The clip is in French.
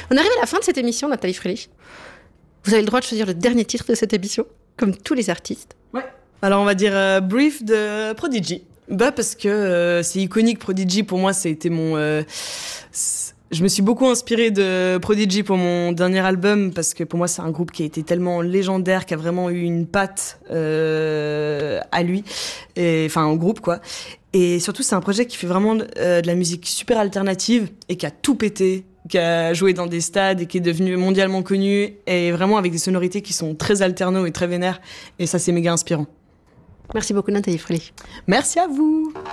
On arrive à la fin de cette émission, Nathalie Fröhlich. Vous avez le droit de choisir le dernier titre de cette émission, comme tous les artistes. Ouais. Alors on va dire Brief de Prodigy. Parce que c'est iconique, Prodigy. Pour moi, ça a été mon... Je me suis beaucoup inspirée de Prodigy pour mon dernier album parce que pour moi, c'est un groupe qui a été tellement légendaire, qui a vraiment eu une patte à lui. Enfin, au groupe, quoi. Et surtout, c'est un projet qui fait vraiment de la musique super alternative et qui a tout pété, qui a joué dans des stades et qui est devenu mondialement connu et vraiment avec des sonorités qui sont très alterno et très vénères. Et ça, c'est méga inspirant. Merci beaucoup, Nathalie Fröhlich. Merci à vous.